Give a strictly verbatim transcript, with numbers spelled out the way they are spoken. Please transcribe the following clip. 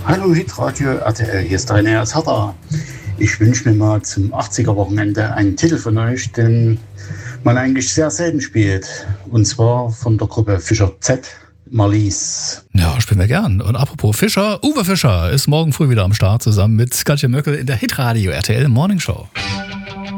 Hallo Hitradio R T L, hier ist Rainer aus Hertha. Ich wünsche mir mal zum achtziger-Wochenende einen Titel von euch, den man eigentlich sehr selten spielt. Und zwar von der Gruppe Fischer Z, Marlies. Ja, spielen wir gern. Und apropos Fischer, Uwe Fischer ist morgen früh wieder am Start zusammen mit Katja Möckel in der Hitradio R T L Morning Show.